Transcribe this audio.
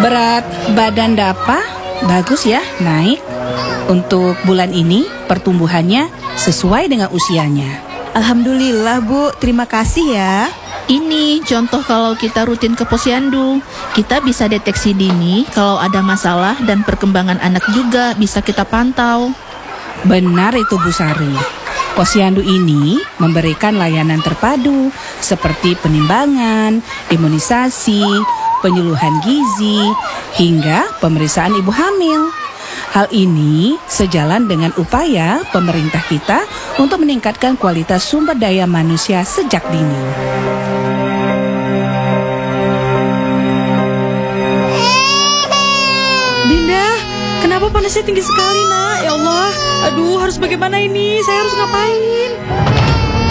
Berat badan Dapa bagus ya, naik. Untuk bulan ini pertumbuhannya sesuai dengan usianya. Alhamdulillah Bu, terima kasih ya. Ini contoh kalau kita rutin ke posyandu. Kita bisa deteksi dini kalau ada masalah dan perkembangan anak juga bisa kita pantau. Benar itu Bu Sari. Posyandu ini memberikan layanan terpadu seperti penimbangan, imunisasi, penyuluhan gizi, hingga pemeriksaan ibu hamil. Hal ini sejalan dengan upaya pemerintah kita untuk meningkatkan kualitas sumber daya manusia sejak dini. Dinda, kenapa panasnya tinggi sekali nak? Ya Allah, aduh harus bagaimana ini? Saya harus ngapain?